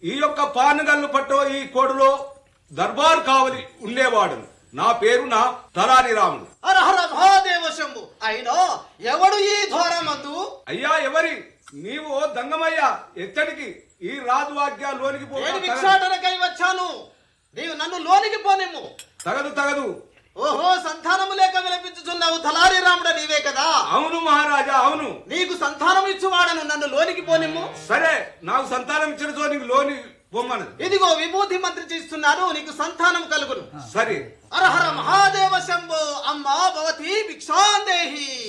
ఈ యొక్క పానగల్లు పట్టో ఈ కోడులో దర్బార్ కావలి ఉండేవాడు. నా పేరు నా తలారి రాముడు. హరహర మహాదేవ శంభు. అయినా ఎవడు ఈ ఘోరమందు? అయ్యా ఎవరి నీవు దంగమయ్యా ఎచ్చడికి ఈ రాజు ఆజ్ఞ లోనికి నేను భిక్షాటనకై వచ్చాను. నీవు నన్ను లోనికి పోనిమ్ము. తగదు తగదు. ఓహో, సంతానము లేక విలపించుచున్నావు తలారి రాముడ నీవే కదా? అవును మహారాజా, అవును. నీకు సంతానం ఇచ్చువాడను, నన్ను లోనికి పోనిమ్ము. సరే, నాకు సంతానం ఇచ్చిన చో నీకు లోని పొమ్మను. ఇదిగో విభూతి మంత్రి చేస్తున్నారు, నీకు సంతానం కలుగును. సరే. హరహర మహాదేవ శంభో. అమ్మా భవతి భిక్షాందేహి.